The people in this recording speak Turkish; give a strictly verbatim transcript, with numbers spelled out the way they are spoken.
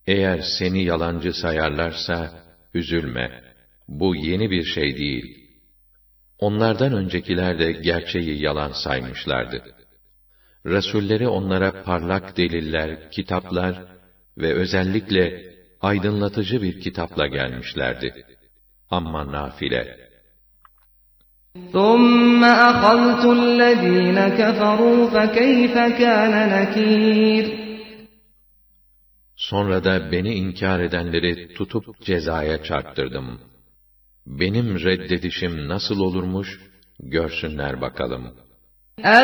Eğer seni yalancı sayarlarsa, üzülme. Bu yeni bir şey değil. Onlardan öncekiler de gerçeği yalan saymışlardı. Resulleri onlara parlak deliller, kitaplar ve özellikle aydınlatıcı bir kitapla gelmişlerdi. Amma nafile. ثُمَّ أَخَذْتُ الَّذ۪ينَ كَفَرُوا فَكَيْفَ كَانَ نَكِيرٌ. Sonra da beni inkar edenleri tutup cezaya çarptırdım. Benim reddedişim nasıl olurmuş, görsünler bakalım.